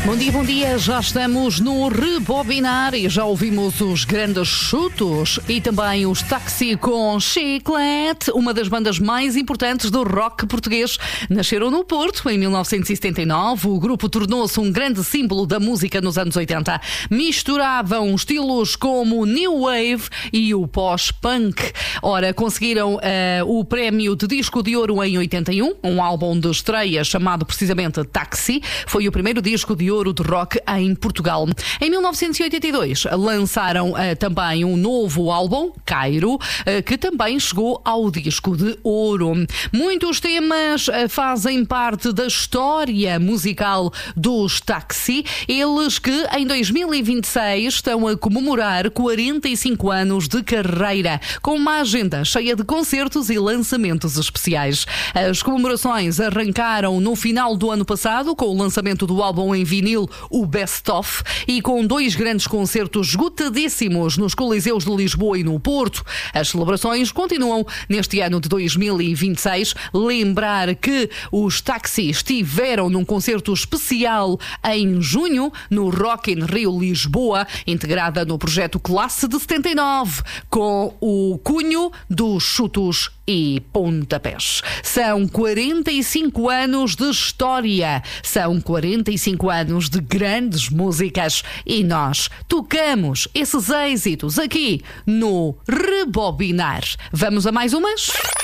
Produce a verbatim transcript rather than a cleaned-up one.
Bom dia, bom dia, já estamos no Rebobinar e já ouvimos os grandes chutos e também os Táxi com Chiclete, uma das bandas mais importantes do rock português. Nasceram no Porto em mil novecentos e setenta e nove, o grupo tornou-se um grande símbolo da música nos anos oitenta. Misturavam estilos como o New Wave e o pós-punk. Ora, conseguiram uh, o prémio de disco de ouro em oitenta e um, um álbum de estreia chamado precisamente Táxi. Foi o primeiro disco de ouro de rock em Portugal. Em mil novecentos e oitenta e dois lançaram uh, também um novo álbum, Cairo, uh, que também chegou ao disco de ouro. Muitos temas uh, fazem parte da história musical dos Táxi, eles que em dois mil e vinte e seis estão a comemorar quarenta e cinco anos de carreira, com uma agenda cheia de concertos e lançamentos especiais. As comemorações arrancaram no final do ano passado com o lançamento do álbum em vinil, o Best Of, e com dois grandes concertos esgotadíssimos nos Coliseus de Lisboa e no Porto. As celebrações continuam neste ano de dois mil e vinte e seis. Lembrar que os Táxi estiveram num concerto especial em junho no Rock in Rio Lisboa, integrada no projeto Classe de setenta e nove, com o cunho dos chutos e pontapés. São quarenta e cinco anos de história, são quarenta e cinco anos de grandes músicas e nós tocamos esses êxitos aqui no Rebobinar. Vamos a mais umas?